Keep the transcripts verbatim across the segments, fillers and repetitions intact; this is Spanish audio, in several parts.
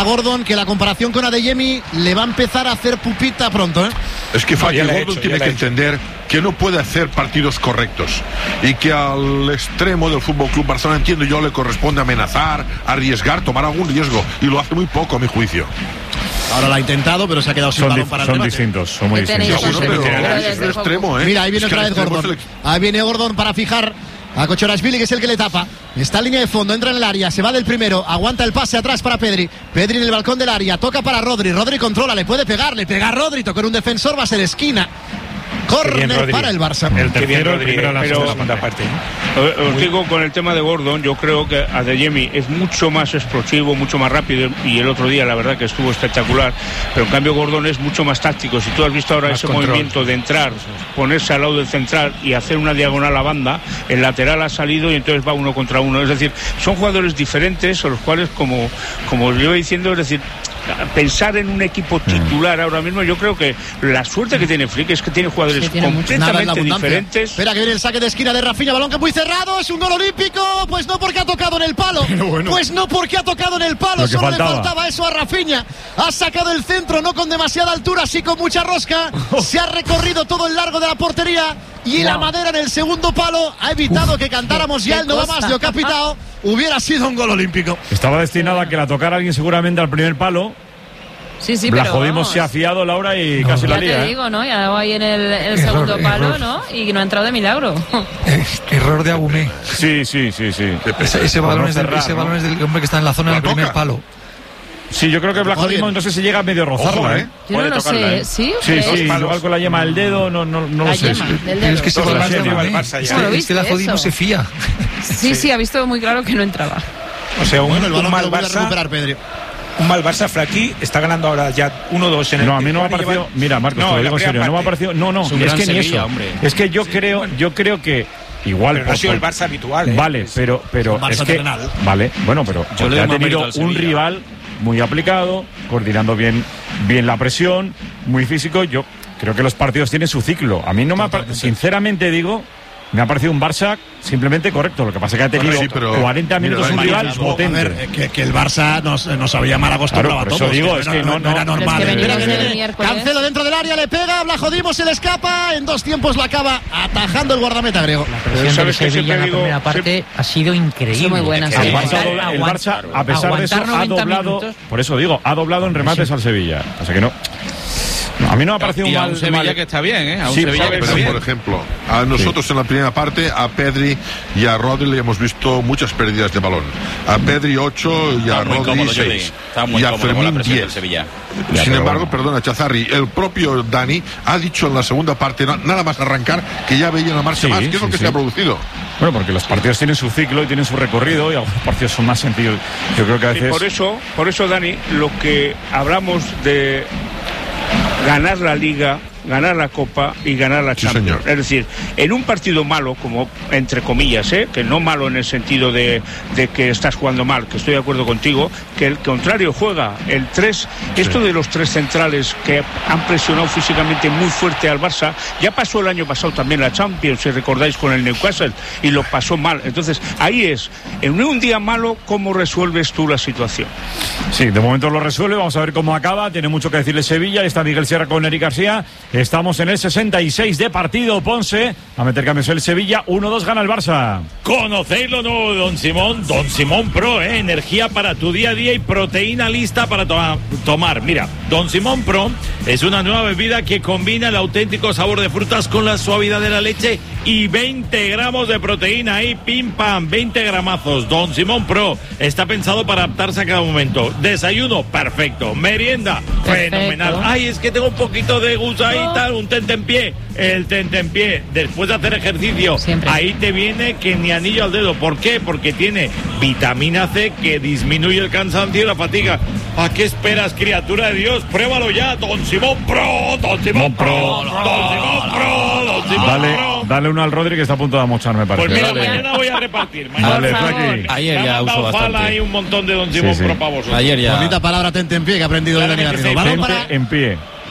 a Gordon, que la comparación con Adeyemi le va a empezar a hacer pupita pronto, ¿eh? Es que Fabio no, Gordon hecho, tiene que entender que no puede hacer partidos correctos y que al extremo del Fútbol Club Barcelona, entiendo yo, le corresponde amenazar, arriesgar, tomar algún riesgo, y lo hace muy poco a mi juicio. Ahora lo ha intentado, pero se ha quedado sin Son, balón di- para son el distintos, son muy ¿Qué tenéis? distintos. Sí, bueno, pero Pero es un extremo, ¿eh? Mira, ahí viene Es que otra el vez extremo Gordon. es el- Ahí viene Gordon para fijar a Kochorashvili, que es el que le tapa. Está en línea de fondo, entra en el área, se va del primero, aguanta el pase atrás para Pedri. Pedri en el balcón del área, toca para Rodri. Rodri controla, le puede pegar, le pega a Rodri, toca un defensor, va a ser esquina. Córner para el Barça. El Qué bien, tercero, el Rodri, primero en la pero- segunda parte. Os digo, con el tema de Gordon, yo creo que Adeyemi es mucho más explosivo, mucho más rápido, y el otro día la verdad que estuvo espectacular, pero en cambio Gordon es mucho más táctico. Si tú has visto ahora Más ese control. movimiento de entrar, ponerse al lado del central y hacer una diagonal a banda, el lateral ha salido y entonces va uno contra uno. Es decir, son jugadores diferentes, a los cuales, como, como yo iba diciendo, es decir, pensar en un equipo titular ahora mismo, yo creo que la suerte que tiene Flick es que tiene jugadores Sí, tiene mucho. Nada en la completamente abundancia. diferentes. Espera que viene el saque de esquina de Rafinha, balón que muy cerrado, es un gol olímpico. Pues no, porque ha tocado en el palo. Bueno. Pues no, porque ha tocado en el palo. Lo que Solo faltaba. le faltaba eso a Rafinha. Ha sacado el centro, no con demasiada altura, sí con mucha rosca. Se ha recorrido todo el largo de la portería y la madera en el segundo palo ha evitado que cantáramos ya qué el no va cosa. más de Ocapitao. Hubiera sido un gol olímpico. Estaba destinado a que la tocara alguien seguramente al primer palo. Sí, sí, la pero jodimos, vamos, se ha fiado Laura y casi la ya lía. te ¿eh? digo, ¿no? Ya hago ahí en el, el Error, segundo palo, error. ¿no? Y no ha entrado de milagro. Es error de Agumé. Sí, sí, sí, sí. Ese, ese Por balón no es del, cerrar, ese ¿no? balón es del hombre que está en la zona La del primer toca. palo. Sí, yo creo que Blajovic no sé si llega a medio rozarla, Ojo, ¿eh? ¿eh? Yo Puede no lo tocarla, sé, ¿eh? ¿sí? Sí, ¿Crees? sí, igual con la yema del dedo, no, no, no La lo sé. yema sí. del Pero dedo. es que ese Todos balón la es de serie, Agumé. el Barça ya. Es ¿Cómo lo que- es que la viste Jodi no eso? se fía. Sí, sí, ha visto muy claro que no entraba. O sea, un, Bueno, el un balón mal que lo vuelve a Barça, recuperar Pedri. un mal Barça Flaquí está ganando ahora ya uno dos en el. No, a mí no me ha Lleva- parecido. Mira, Marcos, No, te lo en la digo en primera serio. No me ha parte. parecido. No, no, Es un es gran que ni Sevilla, eso. hombre. Es que yo creo, yo creo que igual. Pero no ha por- sido el por- Barça habitual, ¿eh? Vale, Es- pero, pero un Barça es que. terrenal. Vale, bueno, pero Yo le porque doy ha más mérito tenido al un Sevilla. rival muy aplicado, coordinando bien, bien la presión, muy físico. Yo creo que los partidos tienen su ciclo. A mí no me ha parecido, sinceramente digo, me ha parecido un Barça simplemente correcto. Lo que pasa es que ha tenido sí, pero- cuarenta minutos mira, un rival Dani, A potente. ver, que, que el Barça nos, nos había mal acostumbrado Claro, por a eso todos. digo, que es no, que era- no- no era no- normal. Pero es que Espera venimos que del viene. miércoles. Cancelo dentro del área, le pega, Blajodimos, se le escapa. En dos tiempos lo acaba atajando el guardameta griego. La presión del ¿Sabes qué Sevilla en siempre la digo? primera parte ha sido increíble. Sí, muy buena, Es sí. que El Barça, aguantar- dobla- el Barça, a pesar de eso, aguantar ha noventa doblado. minutos. Por eso digo, ha doblado en remates al Sevilla. O sea que no. no, a mí no me ha parecido Y un a mal. un Sevilla mal- que está bien, ¿eh? A un Sí, Sevilla que ¿sabes? está Pero, bien. por ejemplo, a nosotros en la primera parte, a Pedri y a Rodri le hemos visto muchas pérdidas de balón. A Pedri ocho y a Está muy Rodri cómodo, Jordi. seis. Está muy Y a cómodo con la Fermín presión del diez. Sevilla. Ya, Sin pero embargo, bueno. perdona, Chazarri, el propio Dani ha dicho en la segunda parte, na- nada más arrancar, que ya veía una marcha Sí, más. ¿Qué es lo sí, que sí. se ha producido? Bueno, porque los partidos tienen su ciclo y tienen su recorrido y algunos partidos son más sencillos. Yo creo que a Y veces. por eso, por eso, Dani, lo que hablamos de ganar la Liga, ganar la Copa y ganar la Sí, Champions. señor. Es decir, en un partido malo, como entre comillas, ¿eh? que no malo en el sentido de, de que estás jugando mal, que estoy de acuerdo contigo, que el contrario juega. El tres, esto de los tres centrales que han presionado físicamente muy fuerte al Barça, ya pasó el año pasado también la Champions, si recordáis, con el Newcastle, y lo pasó mal. Entonces, ahí es, en un día malo, ¿cómo resuelves tú la situación? Sí, de momento lo resuelve. Vamos a ver cómo acaba. Tiene mucho que decirle Sevilla. Está Miguel Sierra con Eric García. Estamos en el sesenta y seis de partido. Ponce a meter cambios el Sevilla. uno dos gana el Barça. ¿Conocéis lo nuevo de Don Simón? Don Simón Pro, ¿eh? Energía para tu día a día y proteína lista para to- tomar. Mira, Don Simón Pro es una nueva bebida que combina el auténtico sabor de frutas con la suavidad de la leche y veinte gramos de proteína ahí, pim pam, veinte gramazos. Don Simón Pro está pensado para adaptarse a cada momento. Desayuno, perfecto. Merienda, Perfecto. fenomenal. Ay, es que tengo un poquito de gusto ahí y tal, un tentempié. El tentempié, después de hacer ejercicio, Siempre. ahí te viene que ni anillo al dedo. ¿Por qué? Porque tiene vitamina C que disminuye el cansancio y la fatiga. ¿A qué esperas, criatura de Dios? Pruébalo ya, Don Simón Pro, Don Simón Pro, Don Simón Pro, Don Simón Dale, Pro. dale uno al Rodri que está a punto de amochar, me parece. Pues mira, Dale. mañana voy a repartir. Mañana Dale, Por favor. Flaqui. Ayer me ya han usó dado fala bastante. ahí un montón de Don Simón Sí, sí. Pro para vosotros. Ayer ya. Bonita palabra, tente en pie, que ha aprendido de Dani Claramente Garrido. sí. Balón Gente para, en pie.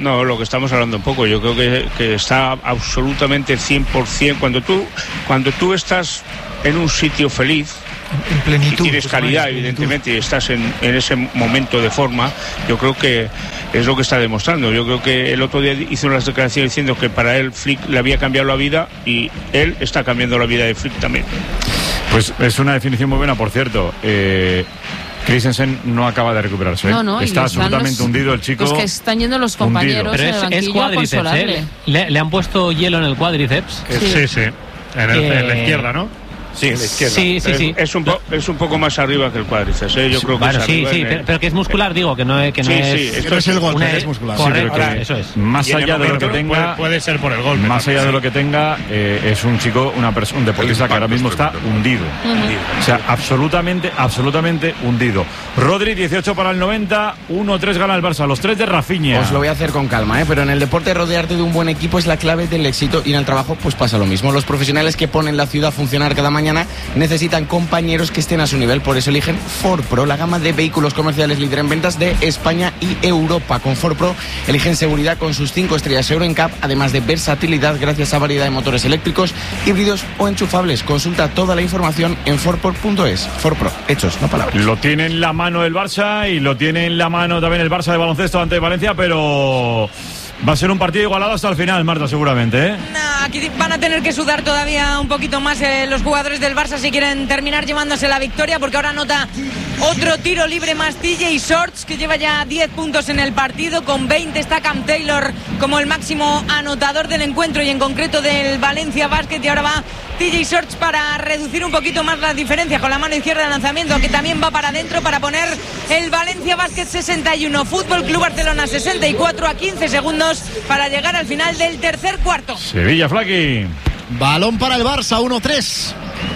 No, lo que estamos hablando un poco, yo creo que, que está absolutamente cien por ciento. Cuando tú, cuando tú estás en un sitio feliz, en plenitud, y tienes calidad, evidentemente, y estás en, en ese momento de forma, yo creo que es lo que está demostrando. Yo creo que el otro día hizo unas declaraciones diciendo que para él Flick le había cambiado la vida y él está cambiando la vida de Flick también. Pues es una definición muy buena, por cierto. Eh, Christensen no acaba de recuperarse. ¿eh? No, no, está absolutamente los, hundido el chico. Los que están yendo los compañeros Pero en el es, banquillo es cuádriceps, a ¿eh? Le, le han puesto hielo en el cuádriceps. Sí, sí. sí. En, el, Eh, en la izquierda, ¿no? Sí, en la izquierda. Sí, sí, es, sí. Es un, po, es un poco más arriba que el cuádriceps, ¿eh? Yo creo que bueno, es sí, arriba sí, en pero, el... pero que es muscular, digo, que no es... Que no sí, es, sí, esto es el golpe, una, es muscular. Correcto, Sí, pero que, eso es. Más Y en allá el de lo que momento tenga... puede, puede ser por el golpe. Más allá sí. de lo que tenga, eh, es un chico, una persona, un deportista que ahora mismo está hundido. Uh-huh. O sea, absolutamente, absolutamente hundido. Rodri, dieciocho para el noventa, uno tres gana el Barça, los tres de Rafinha. Os lo voy a hacer con calma, ¿eh? Pero en el deporte rodearte de un buen equipo es la clave del éxito y en el trabajo pues pasa lo mismo. Los profesionales que ponen la ciudad a funcionar cada mañana necesitan compañeros que estén a su nivel, por eso eligen Ford Pro, la gama de vehículos comerciales líder en ventas de España y Europa. Con Ford Pro eligen seguridad con sus cinco estrellas Euro N C A P, además de versatilidad gracias a variedad de motores eléctricos, híbridos o enchufables. Consulta toda la información en ford pro punto es. Ford Pro, hechos, no palabras. Lo tiene en la mano el Barça y lo tiene en la mano también el Barça de baloncesto ante Valencia, pero va a ser un partido igualado hasta el final, Marta, seguramente, ¿eh? Nah, aquí van a tener que sudar todavía un poquito más eh, los jugadores del Barça si quieren terminar llevándose la victoria, porque ahora anota otro tiro libre más T J Shorts, que lleva ya diez puntos en el partido. Con veinte está Cam Taylor como el máximo anotador del encuentro y en concreto del Valencia Basket, y ahora va T J Shorts para reducir un poquito más la diferencia con la mano izquierda de lanzamiento, que también va para adentro para poner el Valencia Basket sesenta y uno, Fútbol Club Barcelona sesenta y cuatro, a quince segundos para llegar al final del tercer cuarto. Sevilla, Flaqui. Balón para el Barça, uno tres.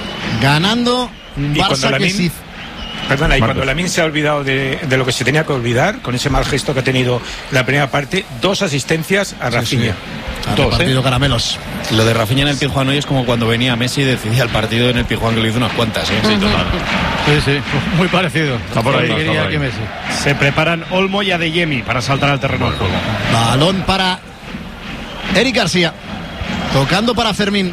Ganando un Barça que sí. Perdona, y Marcos. cuando Lamine se ha olvidado de, de lo que se tenía que olvidar, con ese mal gesto que ha tenido la primera parte, dos asistencias a Rafinha. Sí, sí. Dos, partido ¿eh? caramelos. Lo de Rafinha en el Pizjuán hoy es como cuando venía Messi y decidía el partido en el Pizjuán, que le hizo unas cuantas, ¿eh? Sí, total. Sí, sí, muy parecido. Está por ahí, está Quería por ahí. que Messi. Se preparan Olmo y Adeyemi para saltar al terreno del juego. Balón para Eric García. Tocando para Fermín.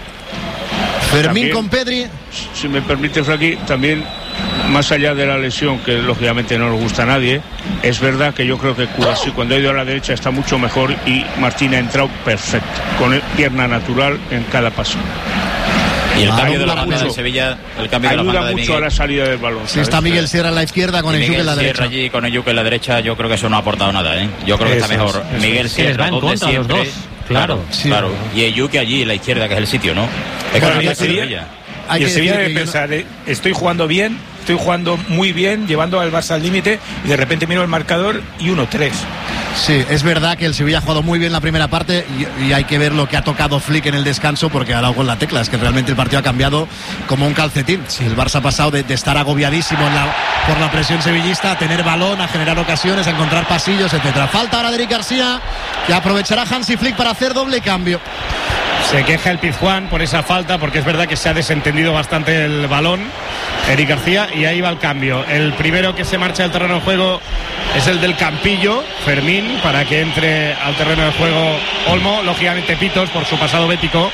Fermín También, con Pedri. Si me permite, Frankie, también, más allá de la lesión, que lógicamente no nos gusta a nadie, es verdad que yo creo que Kouassi, cuando ha ido a la derecha, está mucho mejor y Martín ha entrado perfecto, con pierna natural en cada paso. Y el Balón cambio de la para banda de Muso. Sevilla, el cambio de la Ayuda banda de mucho Miguel. a la salida del balón. Si ¿sabes? está Miguel Sierra en la izquierda con Y el Yuque Miguel en la Sierra derecha. allí con el Yuque en la derecha, yo creo que eso no ha aportado nada, ¿eh? Yo creo que está Eso es, mejor eso Miguel es. Que les va Sierra, en donde contra a los siempre. dos, claro. Sí. Claro. Y el Yuque allí en la izquierda, que es el sitio, ¿no? Es Bueno, que y no el Sevilla- Sevilla. Hay y el que Sevilla decir debe que yo no- pensar, eh, estoy jugando bien, estoy jugando muy bien, llevando al Barça al límite, y de repente miro el marcador y uno tres. Sí, es verdad que el Sevilla ha jugado muy bien la primera parte y, y hay que ver lo que ha tocado Flick en el descanso, porque ha dado con la tecla. Es que realmente el partido ha cambiado como un calcetín. Sí, el Barça ha pasado de, de estar agobiadísimo en la, por la presión sevillista a tener balón, a generar ocasiones, a encontrar pasillos, etcétera. Falta ahora de Eric García, que aprovechará Hansi Flick para hacer doble cambio. Se queja el Pizjuán por esa falta, porque es verdad que se ha desentendido bastante el balón Eric García, y ahí va el cambio. El primero que se marcha del terreno de juego es el del Campillo, Fermín, para que entre al terreno de juego Olmo, lógicamente Pitos por su pasado bético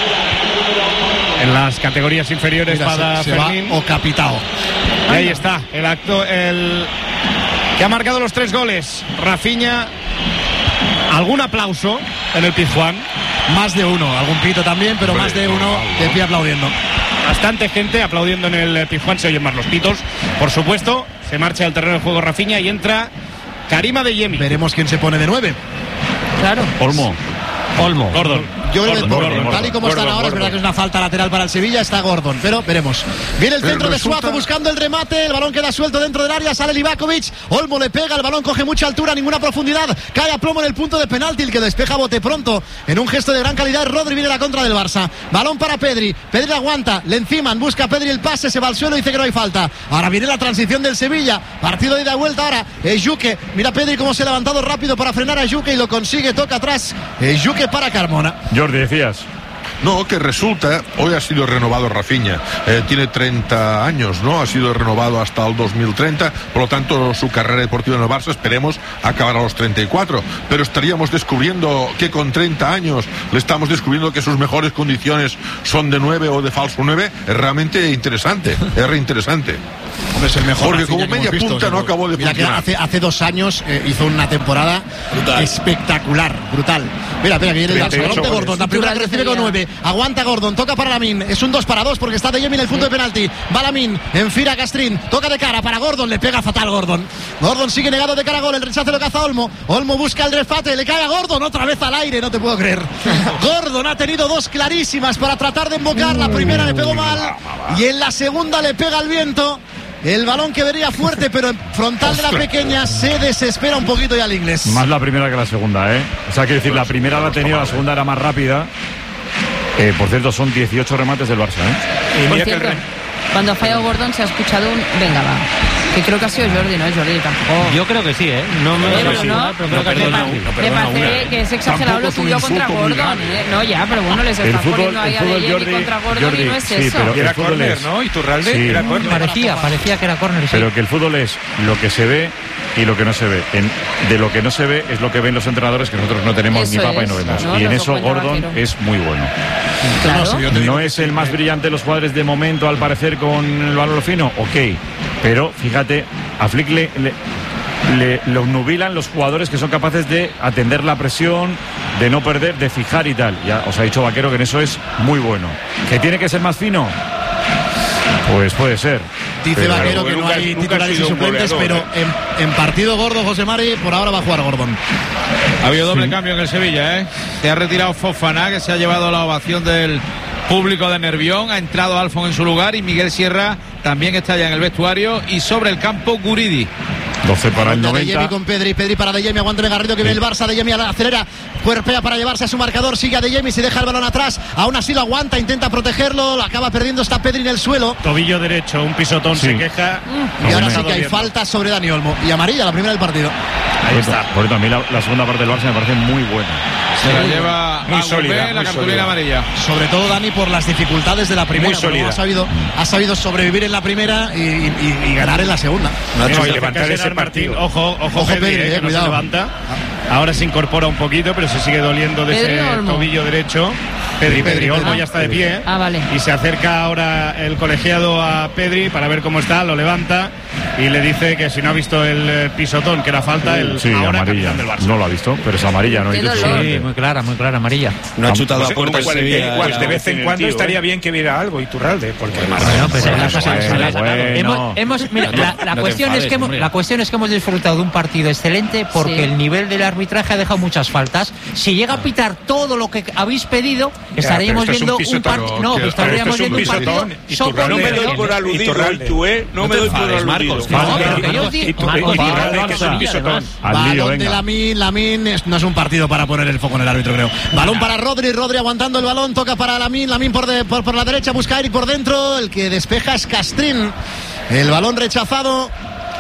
en las categorías inferiores. Mira, para se, se va Fermín. o capitao. Y ahí está el acto, el que ha marcado los tres goles, Rafinha. ¿Algún aplauso en el Pizjuán? Más de uno, algún pito también, pero Hombre, más de uno de pie aplaudiendo. Bastante gente aplaudiendo en el Pizjuán, se oyen más los pitos. Por supuesto, se marcha del terreno de juego Rafinha y entra Karim Adeyemi. Veremos quién se pone de nueve. Claro. Olmo. Olmo. Gordon. Yo creo que Gordon, por- Gordon, tal y como Gordon, están ahora, es Gordon. verdad que es una falta lateral para el Sevilla, está Gordon, pero veremos. Viene el Pero centro de resulta- Suazo buscando el remate, el balón queda suelto dentro del área, sale Livakovic, Olmo le pega, el balón coge mucha altura, ninguna profundidad, cae a plomo en el punto de penalti, el que despeja bote pronto, en un gesto de gran calidad, Rodri viene la contra del Barça, balón para Pedri, Pedri aguanta, le enciman, busca Pedri el pase, se va al suelo y dice que no hay falta. Ahora viene la transición del Sevilla, partido de ida y vuelta ahora, Ejuke, mira Pedri cómo se ha levantado rápido para frenar a Ejuke y lo consigue, toca atrás, Ejuke para Carmona. Jordi, decías. No, que resulta, hoy ha sido renovado Rafinha, eh, tiene treinta años, ¿no? Ha sido renovado hasta el dos mil treinta, por lo tanto su carrera deportiva en el Barça esperemos acabar a los treinta y cuatro, pero estaríamos descubriendo que con treinta años le estamos descubriendo que sus mejores condiciones son de nueve o de falso nueve. Es realmente interesante, es reinteresante. Es el mejor porque Rafinha como media visto, punta no seguro. acabó de Mira que funcionar. hace, hace dos años eh, hizo una temporada brutal. espectacular, brutal. Mira, mira, que viene el balón de Gordon, la primera que recibe con nueve, aguanta Gordon, toca para Lamin, es un dos para dos porque está De Jong en el punto de penalti, va Lamin, enfila a Castrín, toca de cara para Gordon, le pega fatal Gordon. Gordon sigue negado de cara a gol, el rechazo lo caza Olmo, Olmo busca el refate, le cae a Gordon, otra vez al aire, no te puedo creer. Gordon ha tenido dos clarísimas para tratar de embocar, la primera le pegó mal y en la segunda le pega al viento. El balón que vería fuerte, pero en frontal de la pequeña se desespera un poquito ya el inglés. Más la primera que la segunda, ¿eh? O sea, quiero decir, la primera la ha tenido, la segunda era más rápida. Eh, por cierto, son dieciocho remates del Barça, ¿eh? Por cierto, cuando ha fallado Gordon se ha escuchado un venga va, que creo que ha sido Jordi, ¿no? Jordi tampoco. Yo creo que sí, ¿eh? No me Pero lo no, pero no, creo que me no, pa- no, me perdona parece una. que es exagerado lo suyo contra Gordon, ¿eh? No, ya, pero bueno, les El están fútbol- poniendo ahí el a De fútbol, Jong Jordi, contra Gordon Jordi, y no es sí, eso. pero Y era el fútbol córner, es- ¿no? Iturralde, Sí. era córner. Parecía, parecía que era córner. Sí. Pero que el fútbol es lo que se ve y lo que no se ve. En- de lo que no se ve es lo que ven los entrenadores, que nosotros no tenemos Eso ni papa es, y no vemos. ¿no? Y en Lo eso que cuenta Gordon Vaquero. es muy bueno. Claro. No es el más brillante de los jugadores de momento, al parecer, con el balón fino, ok. Pero fíjate, a Flick le, le, le- lo nubilan los jugadores que son capaces de atender la presión, de no perder, de fijar y tal. Ya os ha dicho Vaquero que en eso es muy bueno. ¿Que tiene que ser más fino? Pues puede ser. Dice Pero- Vaquero que no nunca- hay nunca ha titulares y sido un suplentes, pero goleador, en, en partido gordo, José Mari, por ahora va a jugar Gordon. Ha habido doble cambio en el Sevilla, ¿eh? Se ha retirado Fofana, que se ha llevado la ovación del público de Nervión. Ha entrado Alfon en su lugar y Miguel Sierra también está ya en el vestuario. Y sobre el campo, Guridi. doce para el De Jong noventa. con Pedri, Pedri para De Jong, aguanta Garrido que viene el Barça, De Jong acelera, cuerpea para llevarse a su marcador, sigue a De Jong y se deja el balón atrás, aún así lo aguanta, intenta protegerlo, lo acaba perdiendo, está Pedri en el suelo. Tobillo derecho, un pisotón, Sí. se queja. Y ahora está sí que hay doliendo. falta sobre Dani Olmo y amarilla la primera del partido. Ahí Por está. cierto, por cierto, a mí la, la segunda parte del Barça me parece muy buena. Se la lleva Muy a sólida, Gourbet, la muy cartulina sólida. amarilla. Sobre todo Dani por las dificultades de la primera, Muy pero sólida. ha sabido, ha sabido sobrevivir en la primera y, y- y ganar en la segunda. No, Mira, y se levantar acerca ese Gerard Martín. partido. Ojo, ojo, Ojo Pedri, Pedri, eh, eh, que no cuidado. se levanta. Ahora se incorpora un poquito, pero se sigue doliendo de ¿Pedri ese o Olmo? tobillo derecho. Pedri, Pedri, Pedri, Olmo Pedri. ya está de pie. Ah, vale. Y se acerca ahora el colegiado a Pedri para ver cómo está, lo levanta y le dice que si no ha visto el eh, pisotón, que era falta, el Sí, ahora amarilla. capitán del Barça. No lo ha visto, pero es amarilla, ¿no? Qué Y tú- dolor. Sí, muy clara, muy clara, amarilla. No ha chutado Pues, a puerta pues, el Sevilla. pues, de ya. vez en cuando estaría bien que viera algo Iturralde, porque Bueno, pues Bueno, la cosa- bueno, la- bueno. hemos, hemos- mira, No te- la, la no te cuestión enfades, es que hemos, hombre. la cuestión es que hemos disfrutado de un partido excelente porque Sí. el nivel del arbitraje ha dejado muchas faltas. Si llega a pitar todo lo que habéis pedido, estaríamos pero esto es un viendo un, pisotón, partido. No, que- estaríamos esto es un viendo un partido pisotón. soporífero. No me doy por aludido, Iturralde. tú, ¿eh? No, me doy por aludido. Marcos, no, pero que yo os di- Iturralde, Marcos, Iturralde, Marcos, que es un Marcos, pisotón. además. Al lío, Balón de venga. Lamin, Lamin es- no es un partido para poner el foco en el árbitro, creo. Balón para Rodri, Rodri aguantando el balón, toca para Lamin, Lamin por, de- por, por la derecha, busca a Eric por dentro, el que despeja es Castrín. El balón rechazado,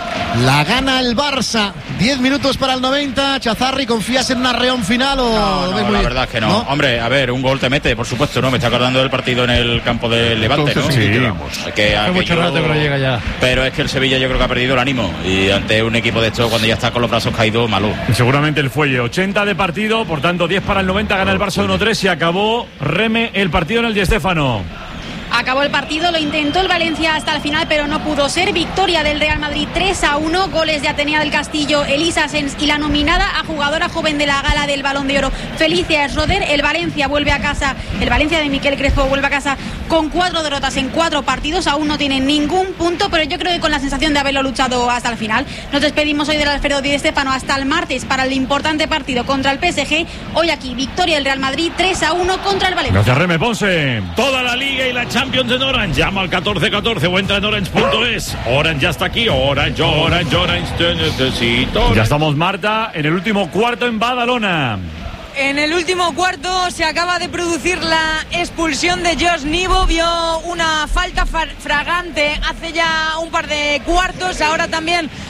la gana el Barça. diez minutos para el noventa, Chazarri, ¿confías en un arreón final o No, lo ves no, muy- la verdad es que no. Hombre, a ver, un gol te mete, por supuesto, ¿no? Me está acordando del partido en el campo del Levante, Entonces, ¿no? sí, Que- vamos. que Hace mucho aquello- rato que no llega ya. Pero es que el Sevilla yo creo que ha perdido el ánimo. Y ante un equipo de esto, cuando ya está con los brazos caídos, malo. Y seguramente el fuelle, ochenta de partido, por tanto diez para el noventa, gana el Barça uno tres y acabó Reme el partido en el Di Stéfano. Acabó el partido, lo intentó el Valencia hasta el final, pero no pudo ser. Victoria del Real Madrid tres a uno, goles de Atenea del Castillo, Elisa Sens y la nominada a jugadora joven de la gala del Balón de Oro, Felicia Schroeder. El Valencia vuelve a casa, el Valencia de Miquel Crespo vuelve a casa con cuatro derrotas en cuatro partidos, aún no tiene ningún punto, pero yo creo que con la sensación de haberlo luchado hasta el final. Nos despedimos hoy del Alfredo Di Stéfano hasta el martes para el importante partido contra el P S G. Hoy aquí, victoria del Real Madrid tres a uno contra el Valencia. Gracias, Reme Ponce. Toda la liga y la Champions en Orange. Llama al catorce catorce o entra en orange punto es. Orange ya está aquí. Orange, Orange, Orange, te necesito. Ya estamos, Marta, en el último cuarto en Badalona. En el último cuarto se acaba de producir la expulsión de Josh Nivo. Vio una falta fragante hace ya un par de cuartos. Ahora también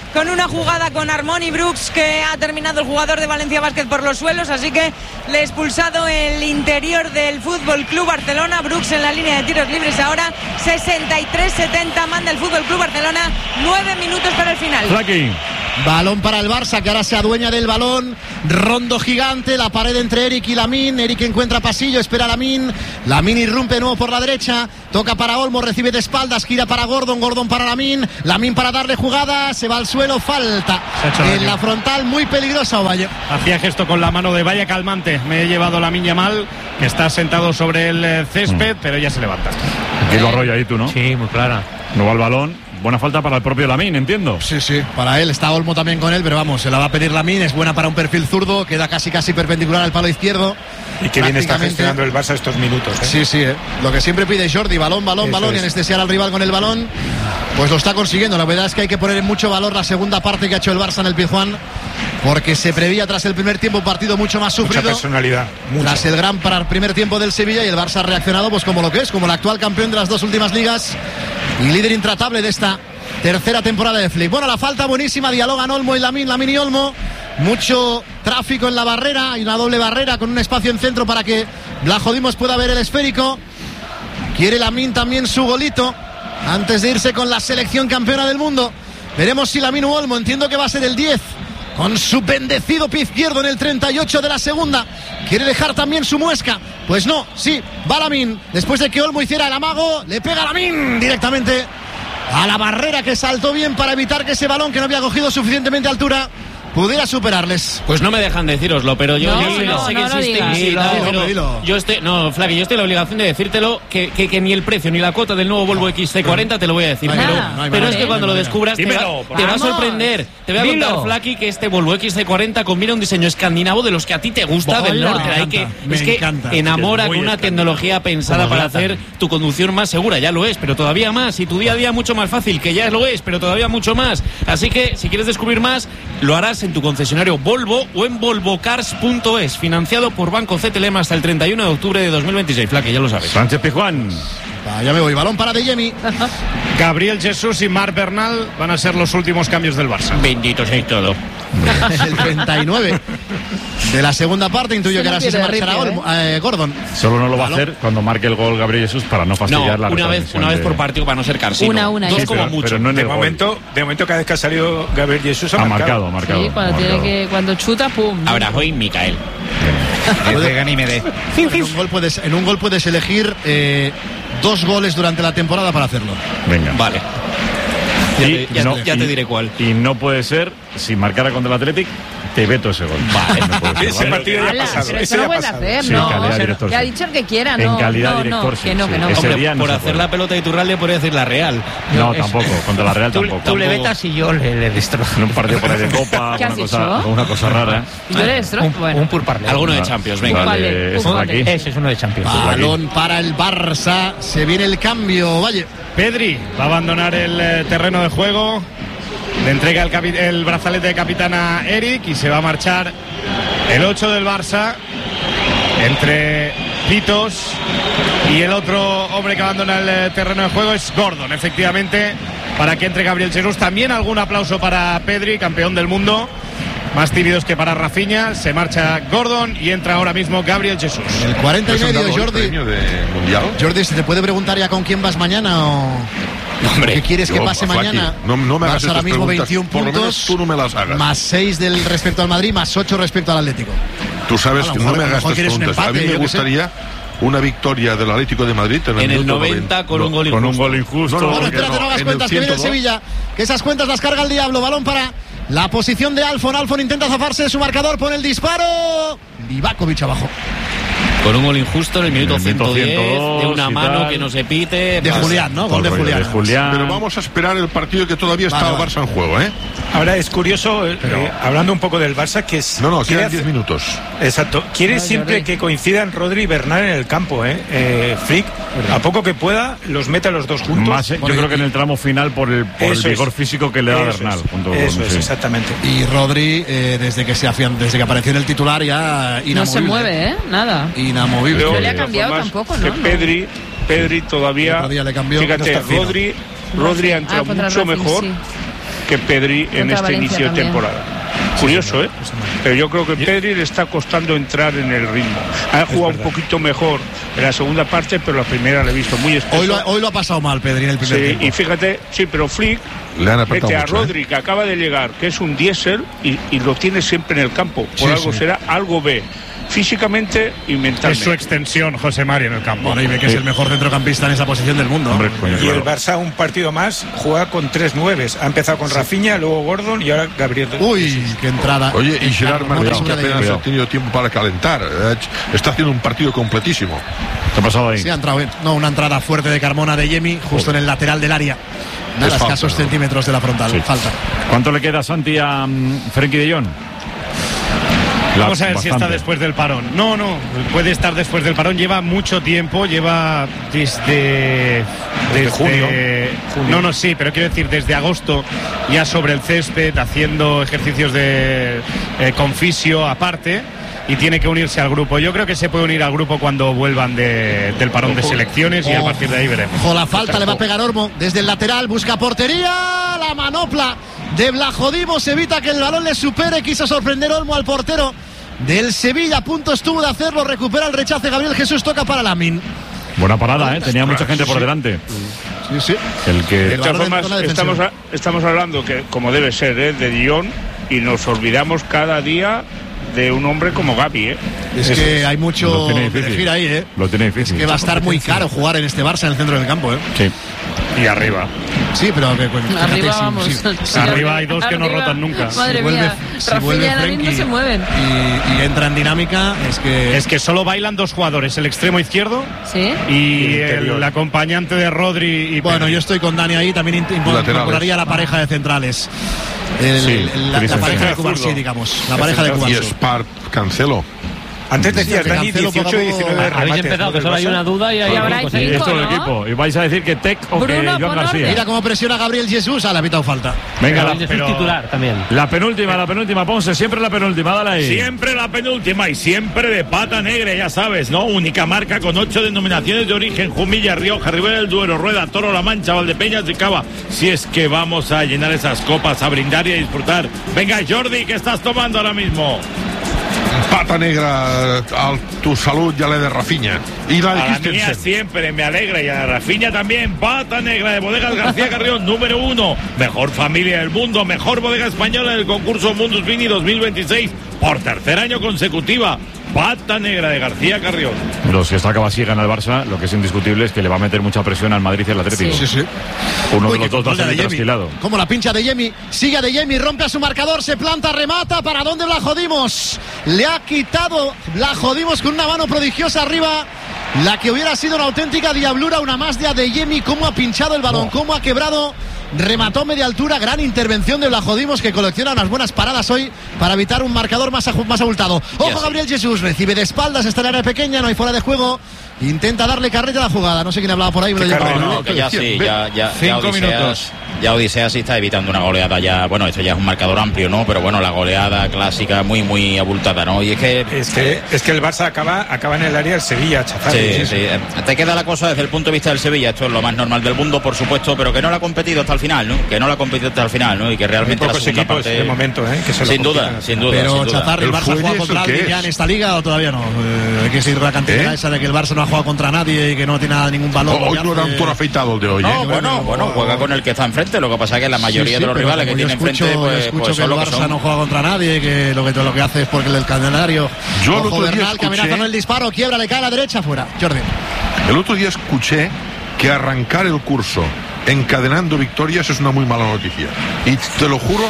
con una jugada con Armoni Brooks que ha terminado el jugador de Valencia Basket por los suelos, así que le ha expulsado el interior del Fútbol Club Barcelona. Brooks en la línea de tiros libres ahora. Sesenta y tres setenta manda el Fútbol Club Barcelona. Nueve minutos para el final. Flaqui. Balón para el Barça, que ahora se adueña del balón. Rondo gigante, la pared entre Eric y Lamine. Eric encuentra pasillo, espera a Lamine. Lamine irrumpe de nuevo por la derecha. Toca para Olmo, recibe de espaldas, gira para Gordon. Gordon para Lamine. Lamine para darle jugada, se va al suelo, falta. En la frontal, muy peligrosa Ovalle. Hacía gesto con la mano de vaya calmante. Me he llevado la Lamine Yamal, que está sentado sobre el césped, mm. pero ya se levanta. Y lo arrolla ahí tú, ¿no? Sí, muy clara. No va al balón. Buena falta para el propio Lamine, entiendo. Sí, sí, para él. Está Olmo también con él, pero vamos, se la va a pedir Lamine. Es buena para un perfil zurdo, queda casi casi perpendicular al palo izquierdo. Y que bien está gestionando el Barça estos minutos, ¿eh? Sí, sí, ¿eh? Lo que siempre pide Jordi, balón, balón, Eso balón, es. Y anestesiar al rival con el balón, pues lo está consiguiendo. La verdad es que hay que poner en mucho valor la segunda parte que ha hecho el Barça en el Pizjuán, porque se prevía tras el primer tiempo un partido mucho más sufrido. Mucha personalidad. Mucha. Tras el gran para el primer tiempo del Sevilla, y el Barça ha reaccionado pues como lo que es, como el actual campeón de las dos últimas ligas y líder intratable de esta tercera temporada de Flick. Bueno, la falta buenísima, dialogan Olmo y Lamine, Lamine y Olmo. Mucho tráfico en la barrera, hay una doble barrera con un espacio en centro para que Blajodimos pueda ver el esférico. Quiere Lamine también su golito antes de irse con la selección campeona del mundo. Veremos si Lamine u Olmo, entiendo que va a ser el diez, con su bendecido pie izquierdo en el treinta y ocho de la segunda. Quiere dejar también su muesca. Pues no, sí, va Lamine. Después de que Olmo hiciera el amago, le pega Lamine directamente a la barrera, que saltó bien para evitar que ese balón, que no había cogido suficientemente altura, pudiera superarles. Pues no me dejan decíroslo, pero yo no, yo sé, no, sé no, que no existe. digas. Sí, Dilo, no, dilo, pero dilo. yo estoy, no, Flavio, yo estoy en la obligación de decírtelo que, que, que ni el precio ni la cuota del nuevo Volvo X C cuarenta te lo voy a decir. No hay pero manera, no hay pero manera, es que no cuando hay lo manera. descubras te, Dímelo, va, te va a vamos. sorprender. Te voy a Dilo. contar, Flaki, que este Volvo X C cuarenta combina un diseño escandinavo de los que a ti te gusta, Hola, del norte. me Hay encanta, que, me es que encanta. enamora Es muy con una escandinavo. tecnología pensada Como para Zlatan. hacer tu conducción más segura. Ya lo es, pero todavía más. Y tu día a día mucho más fácil, que ya lo es, pero todavía mucho más. Así que si quieres descubrir más, lo harás en tu concesionario Volvo o en volvocars punto es, financiado por Banco C T L M hasta el treinta y uno de octubre de dos mil veintiséis. Flaki, ya lo sabes. Sánchez Pizjuán. Ah, ya me voy, balón para De Jemi. Gabriel Jesús y Marc Bernal van a ser los últimos cambios del Barça. Bendito seis todo. El treinta y nueve de la segunda parte, intuyo Se que lo ahora sí se pierde marchará Ripio, Olmo- eh, Gordon. Solo no lo va a Balón. hacer cuando marque el gol Gabriel Jesús, para no fastidiar No, la una vez, retransmisión una vez de- por partido para no ser cansino. Una, una, Dos ya. como pero, mucho. pero no en De el gol. momento, de momento cada vez que ha salido Gabriel Jesús ha, Ha marcado. marcado, ha marcado. Sí, cuando ha tiene marcado. que cuando chuta, pum. Ahora hoy Micael. De Ganímede. En un gol puedes, en un gol puedes elegir eh, dos goles durante la temporada para hacerlo. Venga. Vale. Ya, Y te, ya- no- ya te y- diré cuál. Y no puede ser, si marcara contra el Athletic, te veto ese gol. Vale. No puede ser, Ese ¿vale? partido ya ha Ala, pasado. pero ese eso ya no ha puede pasado. hacer, Sí, no. calidad director, Que ha sí. dicho el que quiera, En no. calidad no, director, no, sí, que no, sí. que no. Ese Hombre, día no por se hacer puede. la pelota de Iturralde podría decir la Real. No, es- tampoco. Contra la Real Tú, tampoco. tú le Tampoco. vetas y yo le, le destrozo. En un partido por ahí de Copa, ¿Qué una has cosa, dicho? una cosa rara. ¿Y yo le destrozo? Un, Bueno. un pur parlé. Alguno de Champions, venga. Vale, Vale, eso de vale. aquí. Ese es uno de Champions. Balón para el Barça, se viene el cambio, Valle. Pedri va a abandonar el eh, terreno de juego. Le entrega el, capi- el brazalete de capitán a Eric y se va a marchar el ocho del Barça entre Pitos y el otro hombre que abandona el eh, terreno de juego es Gordon, efectivamente, para que entre Gabriel Jesús. También algún aplauso para Pedri, campeón del mundo. Más tímidos que para Rafinha. Se marcha Gordon y entra ahora mismo Gabriel Jesús. El cuarenta y ¿Les han medio, dado el Jordi. premio de mundial? Jordi, ¿se te puede preguntar ya con quién vas mañana o Hombre, qué quieres que Yo, pase Flaki, mañana? No, no me hagas Barça ahora estas mismo preguntas, veintiún por lo menos puntos, tú no me las hagas. más seis del respecto al Madrid, más ocho respecto al Atlético. Tú sabes A lo que mejor- no me a lo hagas mejor estas quieres un preguntas. empate, a mí yo me qué sé. gustaría una victoria del Atlético de Madrid en el, En el minuto noventa con un gol Con un injusto. gol injusto. No, no, Bueno, porque espérate, no, no, hagas en el cuentas, que viene el ciento dos. Sevilla, que esas cuentas las carga el diablo. Balón para la posición de Alfon. Alfon intenta zafarse de su marcador, pone el disparo. Livakovic abajo. Con un gol injusto en el minuto, En el minuto ciento diez, ciento dos de una y mano tal. que no se pite. De pasa. Julián, ¿no? Gol de Todo el rollo Julián. de Julián. Pero vamos a esperar el partido que todavía está Vale, el vale. Barça en juego, ¿eh? Ahora es curioso, eh, eh, hablando un poco del Barça, que es. No, no, quiere quedan diez hacer- minutos. Exacto. Quiere No, siempre Jordi. que coincidan Rodri y Bernal en el campo, ¿eh? eh Flick, a poco que pueda, los mete a los dos juntos. Más, eh, yo creo que en el tramo final por el, por el Eso es. vigor físico que le da Eso Bernal. es. junto con- Eso es, sí. exactamente. Y Rodri, eh, desde que se afian- desde que apareció en el titular, ya inamovible. No se mueve, ¿eh? Nada. Inamovible. Pero No le ha de todas cambiado formas, tampoco, que ¿no? No. Pedri, Pedri todavía. El otro día le cambió, Fíjate, no está fino. Rodri, Rodri ha entrado Ah, contra mucho Racing, mejor. sí. que Pedri en Contra este Valencia inicio también. de temporada. Curioso, ¿eh? Pero yo creo que Pedri le está costando entrar en el ritmo. Ha jugado un poquito mejor en la segunda parte, pero la primera la he visto muy espeso. Hoy lo, hoy lo ha pasado mal Pedri en el primer Sí, tiempo. y fíjate, sí, pero Flick Le han apretado mete a mucho, ¿eh? Rodri, que acaba de llegar, que es un diésel, y, y lo tiene siempre en el campo. Por Sí, algo sí. será, algo ve. Físicamente y Es mentalmente. su extensión, José Mario, en el campo. Bueno, y ve que es el mejor centrocampista en esa posición del mundo. Hombre, coño, Y el claro. Barça, un partido más, juega con tres nueves. Ha empezado con Rafinha, luego Gordon y ahora Gabriel. Uy, qué entrada. Oye, y Gerard Martín, que Cuidado, apenas cuidado. ha tenido tiempo para calentar. Eh, Está haciendo un partido completísimo. ¿Qué ha pasado ahí? Sí, ha entrado bien. No, una entrada fuerte de Carmona de Yemi, justo en el lateral del área. Nada, Es falta, escasos ¿no? centímetros de la frontal. Sí. Falta. ¿Cuánto le queda a Santi a um, Frenkie de Jong? Vamos a ver si está Bastante. después del parón. No, no, puede estar después del parón. Lleva mucho tiempo, lleva desde. Desde, junio. No, no, sí, pero quiero decir, desde agosto ya sobre el césped, haciendo ejercicios de eh, con fisio aparte. Y tiene que unirse al grupo. Yo creo que se puede unir al grupo cuando vuelvan de- del parón de selecciones y a partir de ahí veremos. Ojo, la falta le va a pegar Olmo desde el lateral, busca portería, la manopla de Blajodimos evita que el balón le supere, quiso sorprender Olmo al portero del Sevilla, a punto estuvo de hacerlo, recupera el rechace Gabriel Jesús, toca para Lamin. Buena parada, ¿eh? Tenía mucha gente por delante. Sí, sí. El que... De todas formas, estamos, a- estamos hablando que, como debe ser, ¿eh? de Dion, y nos olvidamos cada día de un hombre como Gavi, ¿eh? Es que hay mucho Lo tiene que difícil. elegir ahí, ¿eh? Lo tiene difícil. Que va a estar muy caro jugar en este Barça en el centro del campo, ¿eh? Sí. Y arriba. Sí, pero que, pues, fíjate, Arriba si- vamos. si- Sí, arriba hay dos que no arriba. rotan nunca. Madre Si vuelve- mía, si Rafinha vuelve y Lamin no Frenkie se mueven. y, y entra en dinámica, es que... Es que solo bailan dos jugadores, el extremo izquierdo ¿Sí? y interior. el acompañante de Rodri. Y Bueno, yo estoy con Dani ahí, también int- Laterales. incorporaría la pareja de centrales. El- Sí, el- la, la Christensen. pareja de Zurdo. Cubarsí, digamos. La pareja de Y Cubarsí. Spart Cancelo. Antes decías, que Dani, Cancelo dieciocho y poco a poco- diecinueve Habéis remates, empezado, ¿no, que del solo hay Barça? una duda y hay Y habrá cinco, Sí, sí. cinco, esto del ¿no? equipo. Y vais a decir que Tec o que Bruno, Joan pon García. orden. Mira cómo presiona Gabriel Jesús, ah, le ha pitado falta. Venga, Pero la, Jesús titular también. la penúltima, la penúltima, Ponce. Siempre la penúltima, dale ahí. Siempre la penúltima y siempre de pata negra, ya sabes, ¿no? Única marca con ocho denominaciones de origen: Jumilla, Rioja, Ribera del Duero, Rueda, Toro, La Mancha, Valdepeñas y Cava. Si es que vamos a llenar esas copas, a brindar y a disfrutar. Venga, Jordi, ¿qué estás tomando ahora mismo? Pata negra a tu salud ya le de Rafinha. Y la A de la mía Christensen. siempre me alegra, y a Rafinha también. Pata negra de Bodegas García Carrión, número uno. Mejor familia del mundo, mejor bodega española del concurso Mundus Vini dos mil veintiséis por tercer año consecutiva. Pata negra de García Carrión. Pero si esta acaba así gana el Barça, lo que es indiscutible es que le va a meter mucha presión al Madrid y al Atlético. Sí, sí. Uno Uy, de los qué dos va a control de salir Adeyemi. trasquilado. Como la pincha de Yemi, sigue a Yemi, rompe a su marcador, se planta, remata, ¿para dónde Blajodimos? Le ha quitado Blajodimos con una mano prodigiosa arriba, la que hubiera sido una auténtica diablura, una más de Adeyemi, cómo ha pinchado el balón, cómo ha quebrado, remató media altura, gran intervención de Blajodimos, que colecciona unas buenas paradas hoy para evitar un marcador más, aju- más abultado. Ojo, sí. Gabriel Jesús, recibe de espaldas, está en el área pequeña, no hay fuera de juego, intenta darle carrera a la jugada, no sé quién hablaba por ahí, me lo ¿Qué llevo. carrera? No, que ya sí, ya, ya, ya Cinco Odiseas, minutos. ya Odiseas sí está evitando una goleada ya, bueno, eso ya es un marcador amplio, ¿no? Pero bueno, la goleada clásica muy, muy abultada, ¿no? Y es que... Es que, es que el Barça acaba, acaba en el área del Sevilla, Chazar. Sí, sí. Te queda la cosa desde el punto de vista del Sevilla. Esto es lo más normal del mundo, por supuesto, pero que no la ha competido hasta el final, ¿no? Que no la ha competido hasta el final, ¿no? Y que realmente Hay la pocos segunda equipos parte... de momento, ¿eh? Que se lo sin duda, complican. sin duda. Pero sin duda. Chazar, ¿el ¿El Barça ha Fuelle jugado es contra el que alguien ya es? en esta liga o todavía no? Eh, hay que seguir la cantidad ¿Eh? esa de que el Barça no ha jugado contra nadie y que no tiene nada, ningún valor. Hoy no era un toro afeitado el de hoy, No, ¿eh? bueno, bueno, juega con el que está enfrente. Lo que pasa es que la mayoría Sí, sí, de los pero rivales que como tiene yo escucho, enfrente, pues, escucho pues que son el lo que Barça son. no juega contra nadie, que lo que lo que hace es porque el calendario. Yo el Ojo, otro día Bernal, que amenaza escuché- con el disparo, quiebra, le cae a la derecha, fuera. Jordi. El otro día escuché que arrancar el curso encadenando victorias es una muy mala noticia. Y te lo juro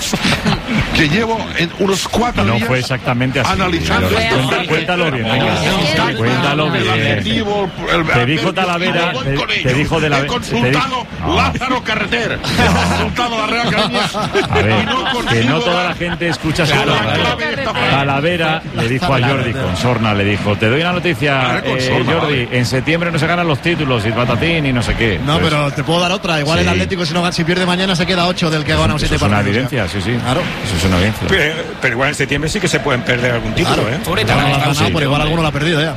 que llevo en unos cuatro No días fue exactamente así. analizando Pero esto. cuenta- Cuéntalo bien, venga. Cuéntalo El bien. adjetivo, el- Te dijo el- Talavera, voy te- con te ello. dijo de la- He te consultado dijo- No. Lázaro Carreter, he consultado la Real Academia. A ver, y no que consigo no toda dar la gente escucha su la radio. clave de esta frase. Talavera le dijo a Jordi con sorna, le dijo, te doy una noticia, Claro, con eh, sorna, Jordi, en septiembre no se ganan los títulos y patatín y no sé qué. No, Pues, pero te puedo dar otra. Igual Sí. el Atlético, si, no, si pierde mañana, se queda ocho del que ha ganado eso siete es una partidos. evidencia, sí, sí. Claro. Eso es una evidencia. Pero, pero igual en septiembre sí que se pueden perder algún título, Claro. ¿eh? Igual no lo ha ganado, pero igual alguno lo ha perdido ya.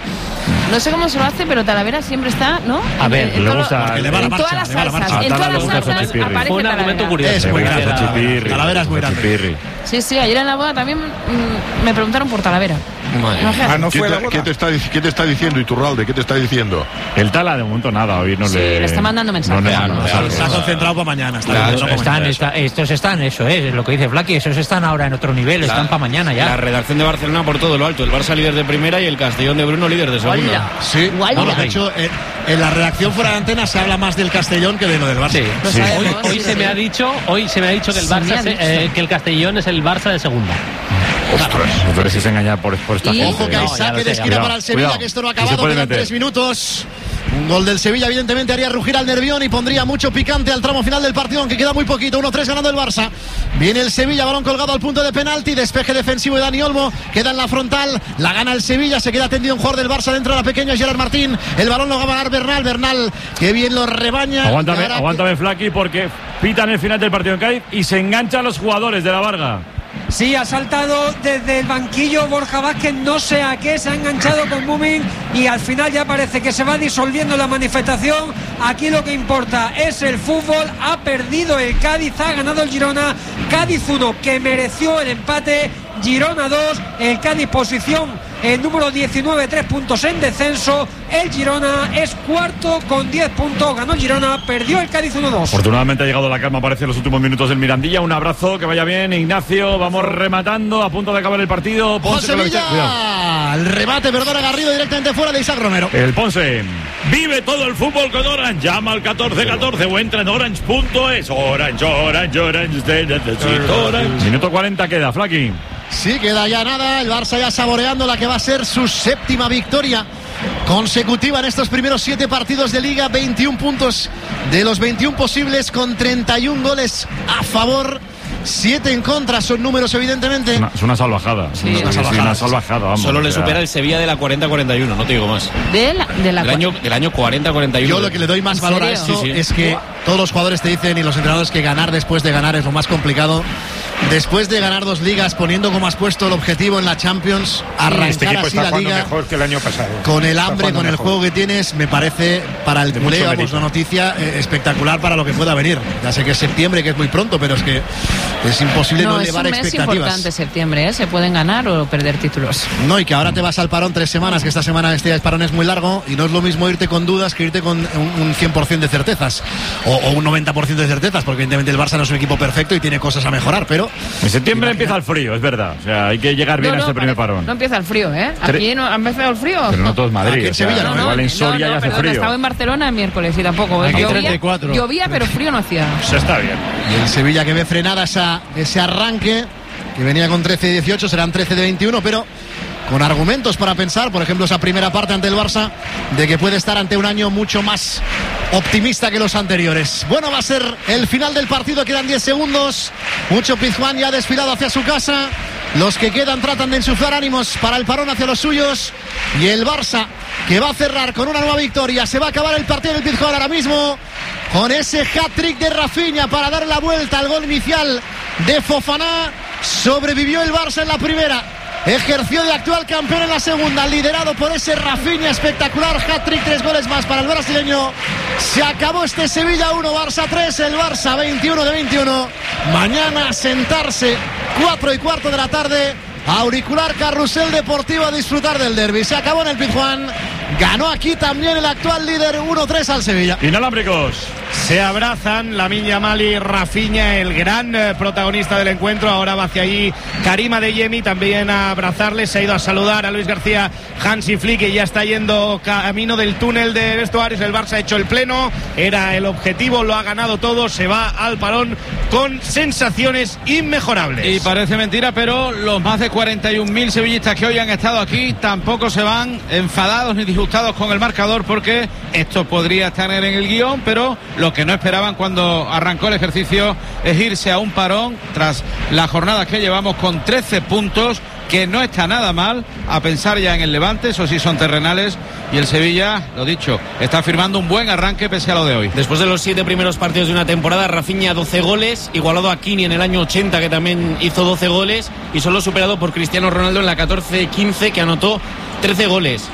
No sé cómo se lo hace, pero Talavera siempre está, ¿no? A ver, en, le en gusta. todo- Le va la en marcha, todas las le va la salsas. marcha. En A todas las Talavera salsas Chipirri. aparece Fue un argumento Talavera. curioso. Es muy Le grande. gusta Chipirri. Talavera es muy grande. Chipirri. Sí, sí, ayer en la boda también mm, me preguntaron por Talavera. No, Ah, ¿no fue ¿Qué, te, ¿qué, te está, ¿Qué te está diciendo Iturralde? ¿Qué te está diciendo? El Tala de momento nada, hoy no Sí, le... le está mandando mensajes. No, no, no, no, no, Está concentrado para mañana. Está Claro, concentrado para están, mañana. está- estos están, eso es, lo que dice Flaky, esos están ahora en otro nivel, La- están para mañana ya. La redacción de Barcelona por todo lo alto. El Barça líder de primera y el Castellón de Bruno líder de segunda. Sí, bueno, de hecho, en, en la redacción fuera de antena se habla más del Castellón que de lo del Barça. Sí. Sí. Hoy, hoy se me ha dicho, hoy se me ha dicho que el Se me Barça, ha se- dicho. eh, que el Castellón es el Barça de segunda. Ostras, no te dejes engañar por, por esta Y- gente. Ojo que hay No, ya saque lo de sé, esquina cuidado, para el Sevilla, cuidado, que esto no ha que se acabado, puede quedan meter. tres minutos. Un gol del Sevilla evidentemente haría rugir al Nervión y pondría mucho picante al tramo final del partido, aunque queda muy poquito. uno tres ganando el Barça. Viene el Sevilla, balón colgado al punto de penalti, despeje defensivo de Dani Olmo, queda en la frontal, la gana el Sevilla, se queda tendido un jugador del Barça dentro de la pequeña, Gerard Martín. El balón lo va a ganar Bernal, Bernal, que bien lo rebaña. Aguántame, Y ahora- aguántame, Flaky, porque pitan el final del partido en Cádiz y se enganchan los jugadores de la Varga. Sí, ha saltado desde el banquillo Borja Vázquez, no sé a qué, se ha enganchado con Mumin y al final ya parece que se va disolviendo la manifestación. Aquí lo que importa es el fútbol, ha perdido el Cádiz, ha ganado el Girona, Cádiz uno que mereció el empate, Girona dos, el Cádiz posición el número diecinueve, tres puntos en descenso, el Girona es cuarto con diez puntos, ganó el Girona, perdió el Cádiz uno dos. Afortunadamente ha llegado la calma, parece, en los últimos minutos del Mirandilla. Un abrazo, que vaya bien, Ignacio. Vamos rematando, a punto de acabar el partido. Ponce, que lo echa- cuidado. Sevilla, el remate, perdona, Garrido directamente fuera de Isaac Romero. El Ponce. Vive todo el fútbol con Orange. Llama al catorce catorce o entra en orange punto es. Orange, Orange, Orange, de- de- de- de- Orange. Minuto cuarenta queda, Flaky. Sí, queda ya nada, el Barça ya saboreando la que va a ser su séptima victoria consecutiva en estos primeros siete partidos de Liga, veintiún puntos de los veintiún posibles con treinta y un goles a favor, siete en contra, son números evidentemente. Una- es una salvajada. Sí, una, una salvajada. una salvajada, vamos. Solo le o sea, supera el Sevilla de la cuarenta cuarenta y uno, no te digo más. De la, de la El año, el año cuarenta cuarenta y uno. Yo lo que le doy más ¿En valor a serio? esto Sí, sí. es que todos los jugadores te dicen y los entrenadores que ganar después de ganar es lo más complicado. Después de ganar dos ligas, poniendo como has puesto el objetivo en la Champions, arrancar Este equipo así está la jugando liga mejor que el año pasado. con el Está hambre, jugando con el mejor. juego que tienes, me parece para el De culé, mucho vamos, mérito. una noticia eh, espectacular para lo que pueda venir. Ya sé que es septiembre, que es muy pronto, pero es que es imposible no, No, es un elevar mes expectativas. importante septiembre, ¿eh? Se pueden ganar o perder títulos. No, y que ahora te vas al parón tres semanas, que esta semana este parón es muy largo, y no es lo mismo irte con dudas que irte con un, un cien por ciento de certezas, o, o un noventa por ciento de certezas, porque evidentemente el Barça no es un equipo perfecto y tiene cosas a mejorar, pero... En septiembre empieza el frío, es verdad. O sea, hay que llegar bien No, a no, este primer parece- parón. No empieza el frío, ¿eh? Aquí no ha empezado el frío. Pero no todo es Madrid. Aquí en o sea, Sevilla no, ¿eh? igual en No, Soria no, ya hace perdón, frío. estaba en Barcelona el miércoles y tampoco. Aquí llovía, treinta y cuatro. llovía, pero frío no hacía. Se está bien. Y el Sevilla que ve frenada esa, ese arranque, que venía con trece de dieciocho, serán trece de veintiuno, pero con argumentos para pensar, por ejemplo, esa primera parte ante el Barça, de que puede estar ante un año mucho más optimista que los anteriores. Bueno, va a ser el final del partido, quedan diez segundos, mucho Pizjuán ya ha desfilado hacia su casa, los que quedan tratan de enchufar ánimos para el parón hacia los suyos, y el Barça que va a cerrar con una nueva victoria. Se va a acabar el partido del Pizjuán ahora mismo con ese hat-trick de Rafinha para dar la vuelta al gol inicial de Fofana. Sobrevivió el Barça en la primera, ejerció de actual campeón en la segunda, liderado por ese Rafinha espectacular, hat-trick, tres goles más para el brasileño. Se acabó este Sevilla uno, Barça tres, el Barça veintiuno de veintiuno. Mañana a sentarse, cuatro y cuarto de la tarde, auricular Carrusel Deportivo, a disfrutar del derbi. Se acabó en el Pizjuán, ganó aquí también el actual líder uno tres al Sevilla. Inalámbricos. Se abrazan Lamine Yamal y Rafinha, el gran eh, protagonista del encuentro. Ahora va hacia allí Karima Adeyemi también a abrazarle. Se ha ido a saludar a Luis García Hansi Flick, que ya está yendo camino del túnel de vestuarios. El Barça ha hecho el pleno, era el objetivo, lo ha ganado todo. Se va al parón con sensaciones inmejorables. Y parece mentira, pero los más de cuarenta y un mil sevillistas que hoy han estado aquí tampoco se van enfadados ni disgustados con el marcador, porque esto podría estar en el guión, pero lo que no esperaban cuando arrancó el ejercicio es irse a un parón tras la jornada que llevamos con trece puntos, que no está nada mal, a pensar ya en el Levante, eso sí son terrenales, y el Sevilla, lo dicho, está firmando un buen arranque pese a lo de hoy. Después de los siete primeros partidos de una temporada, Rafinha doce goles, igualado a Kini en el año ochenta, que también hizo doce goles, y solo superado por Cristiano Ronaldo en la catorce quince, que anotó trece goles.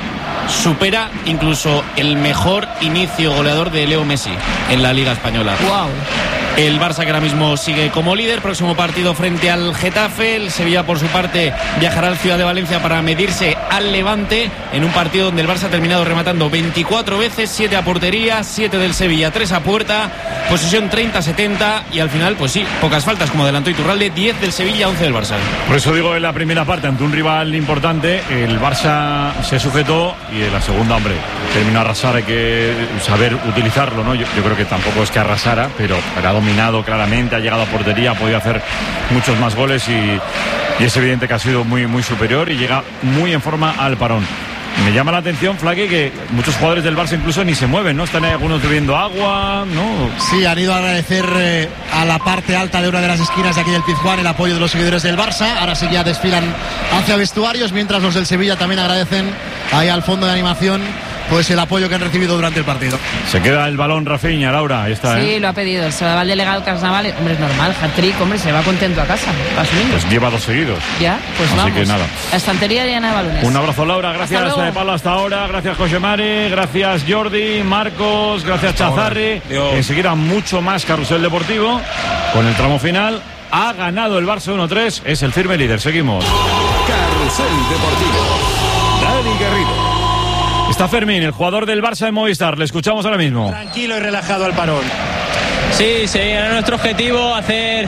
supera incluso el mejor inicio goleador de Leo Messi en la Liga Española. Wow. El Barça, que ahora mismo sigue como líder, próximo partido frente al Getafe. El Sevilla, por su parte, viajará al Ciudad de Valencia para medirse al Levante en un partido donde el Barça ha terminado rematando veinticuatro veces, siete a portería, siete del Sevilla, tres a puerta, posesión treinta setenta y al final, pues sí, pocas faltas, como adelantó Iturralde, diez del Sevilla, once del Barça. Por eso digo, en la primera parte, ante un rival importante, el Barça se sujetó y en la segunda, hombre, terminó a arrasar, hay que saber utilizarlo, ¿no? Yo, yo creo que tampoco es que arrasara, pero era dominado claramente, ha llegado a portería, ha podido hacer muchos más goles y, y es evidente que ha sido muy, muy superior y llega muy en forma al parón. Me llama la atención, Flaque, que muchos jugadores del Barça incluso ni se mueven, ¿no? Están ahí algunos bebiendo agua, ¿no? Sí, han ido a agradecer eh, a la parte alta de una de las esquinas de aquí del Pizjuán el apoyo de los seguidores del Barça. Ahora sí ya desfilan hacia vestuarios, mientras los del Sevilla también agradecen ahí al fondo de animación pues el apoyo que han recibido durante el partido. Se queda el balón Rafinha, Laura, ahí está. Sí, ¿eh? lo ha pedido, se va el delegado Carnaval. Hombre, es normal, hat-trick, hombre, se va contento a casa. Pues lleva dos seguidos. Ya, pues así vamos. que nada. La estantería llena de balones. Un abrazo, Laura, gracias de Pablo hasta ahora, gracias José Mari, gracias Jordi, Marcos, gracias Chazarri. Enseguida mucho más Carrusel Deportivo con el tramo final. Ha ganado el Barça uno tres, es el firme líder. Seguimos. Carrusel Deportivo. Dani Garrido. Está Fermín, el jugador del Barça de Movistar. Le escuchamos ahora mismo. Tranquilo y relajado al parón. Sí, sí, era nuestro objetivo hacer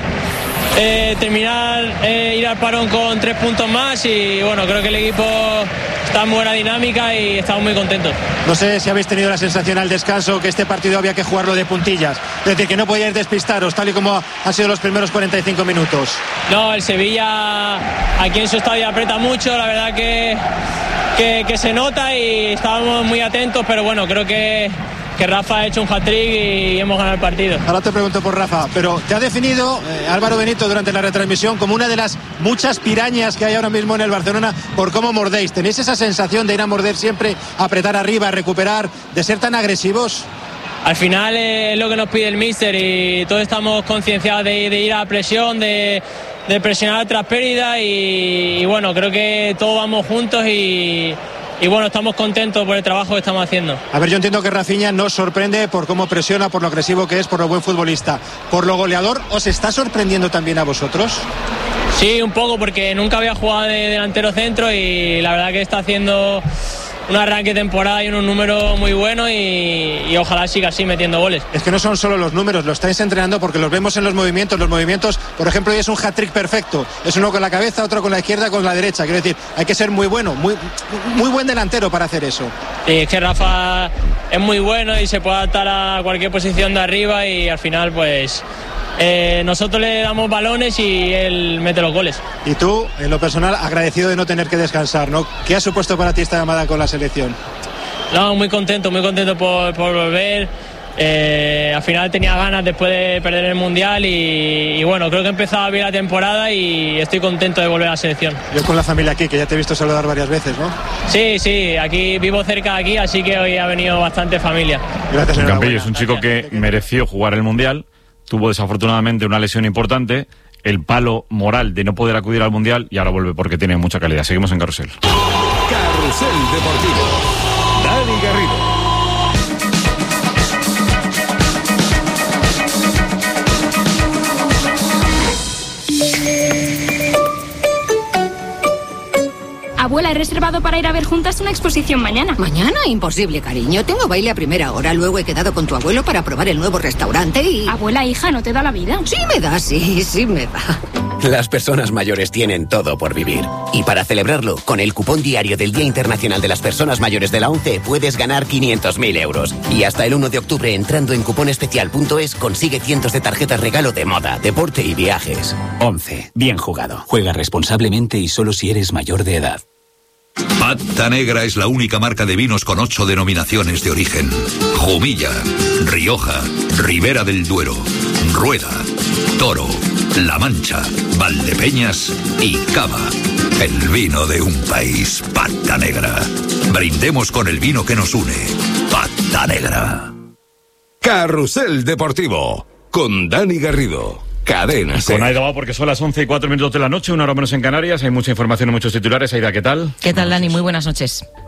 eh, terminar, eh, ir al parón con tres puntos más y bueno, creo que el equipo está en buena dinámica y estamos muy contentos. No sé si habéis tenido la sensación al descanso que este partido había que jugarlo de puntillas, es decir, que no podíais despistaros tal y como han sido los primeros cuarenta y cinco minutos. No, el Sevilla aquí en su estadio aprieta mucho, la verdad que, que, que se nota y estábamos muy atentos, pero bueno, creo que que Rafa ha hecho un hat-trick y hemos ganado el partido. Ahora te pregunto por Rafa, pero te ha definido eh, Álvaro Benito durante la retransmisión como una de las muchas pirañas que hay ahora mismo en el Barcelona por cómo mordéis. ¿Tenéis esa sensación de ir a morder siempre, apretar arriba, recuperar, de ser tan agresivos? Al final eh, es lo que nos pide el míster y todos estamos concienciados de, de ir a la presión, de, de presionar tras pérdida y, y bueno, creo que todos vamos juntos y... Y bueno, estamos contentos por el trabajo que estamos haciendo. A ver, yo entiendo que Rafinha nos sorprende por cómo presiona, por lo agresivo que es, por lo buen futbolista. ¿Por lo goleador os está sorprendiendo también a vosotros? Sí, un poco, porque nunca había jugado de delantero centro y la verdad que está haciendo un arranque de temporada y unos números muy buenos y, y ojalá siga así metiendo goles. Es que no son solo los números, lo estáis entrenando porque los vemos en los movimientos. Los movimientos, por ejemplo, hoy es un hat-trick perfecto. Es uno con la cabeza, otro con la izquierda, con la derecha. Quiero decir, hay que ser muy bueno, muy, muy buen delantero para hacer eso. Sí, es que Rafa es muy bueno y se puede adaptar a cualquier posición de arriba y al final, pues... Eh, nosotros le damos balones y él mete los goles. Y tú, en lo personal, agradecido de no tener que descansar, ¿no? ¿Qué ha supuesto para ti esta llamada con la selección? No, muy contento, muy contento por, por volver. Eh, al final tenía ganas después de perder el Mundial y, y bueno, creo que empezaba bien la temporada y estoy contento de volver a la selección. Yo con la familia aquí, que ya te he visto saludar varias veces, ¿no? Sí, sí, aquí vivo cerca de aquí, así que hoy ha venido bastante familia. Gracias, Campillo es un chico que mereció jugar el Mundial. Tuvo desafortunadamente una lesión importante, el palo moral de no poder acudir al Mundial y ahora vuelve porque tiene mucha calidad. Seguimos en Carrusel. Carrusel Deportivo. Dani Garrido. Abuela, he reservado para ir a ver juntas una exposición mañana. ¿Mañana? Imposible, cariño. Tengo baile a primera hora. Luego he quedado con tu abuelo para probar el nuevo restaurante y... Abuela, hija, ¿no te da la vida? Sí me da, sí, sí me da. Las personas mayores tienen todo por vivir. Y para celebrarlo, con el cupón diario del Día Internacional de las Personas Mayores de la ONCE puedes ganar quinientos mil euros. Y hasta el uno de octubre, entrando en cuponespecial punto es, consigue cientos de tarjetas regalo de moda, deporte y viajes. ONCE. Bien jugado. Juega responsablemente y solo si eres mayor de edad. Pata Negra es la única marca de vinos con ocho denominaciones de origen. Jumilla, Rioja, Ribera del Duero, Rueda, Toro, La Mancha, Valdepeñas y Cava. El vino de un país, Pata Negra. Brindemos con el vino que nos une. Pata Negra. Carrusel Deportivo con Dani Garrido. Cadena Ser. Con Aida va porque son las once y cuatro minutos de la noche, una hora menos en Canarias. Hay mucha información y muchos titulares. Aida, ¿qué tal? ¿Qué tal, Dani? Muy buenas noches.